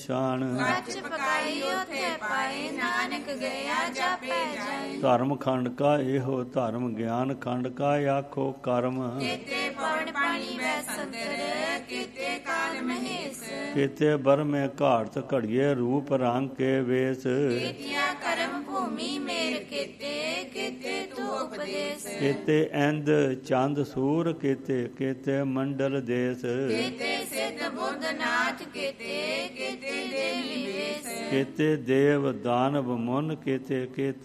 ਸ਼ਾਨ। ਕੱਚ ਪਕਾਈ ਉਥੇ ਪਾਏ, ਨਾਨਕ ਗਿਆ ਜਾਪੈ ਜਾਏ। ਧਰਮ ਖੰਡ ਕਾ ਇਹੋ ਧਰਮ, ਗਿਆਨ ਖੰਡ ਕਾ ਆਖੋ ਕਰਮ। ਕੀਤੇ ਪਵਨ ਪਾਣੀ ਵੈ ਸੰਤਰ, ਕੀਤੇ ਕਾਲ ਮਹੇਸ਼। ਕੀਤੇ ਬਰਮੇ ਘਾੜਤ ਘੜੀਏ, ਰੂਪ ਰੰਗ ਕੇ ਵੇਸ। ਕੀਤਿਆ ਕਰਮ ਭੂਮੀ ਮੇਰ ਕੀਤੇ, ਕੀਤੇ ਤੂੰ ਉਪਦੇਸ। ਕੀਤੇ ਇੰਦ ਚੰਦ ਸੂਰ, ਕੀਤੇ ਮੰਡਲ ਦੇਸ। ਕੀਤੇ ਸਿੱਧ ਬੁੱਧ ਨਾਥ, ਕੀਤੇ ਦੇਵੀ ਵੇਸ। ਕੀਤੇ ਦੇਵ ਦਾਨਵ ਮੁਨ, ਕੀਤੇ